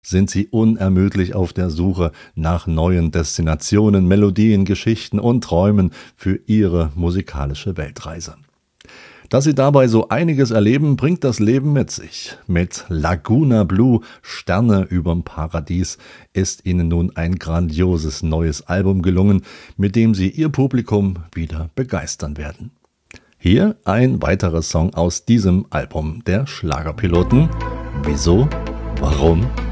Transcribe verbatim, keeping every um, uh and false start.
sind sie unermüdlich auf der Suche nach neuen Destinationen, Melodien, Geschichten und Träumen für ihre musikalische Weltreise. Dass sie dabei so einiges erleben, bringt das Leben mit sich. Mit Laguna Blue, Sterne überm Paradies, ist ihnen nun ein grandioses neues Album gelungen, mit dem sie ihr Publikum wieder begeistern werden. Hier ein weiterer Song aus diesem Album der Schlagerpiloten. Wieso? Warum?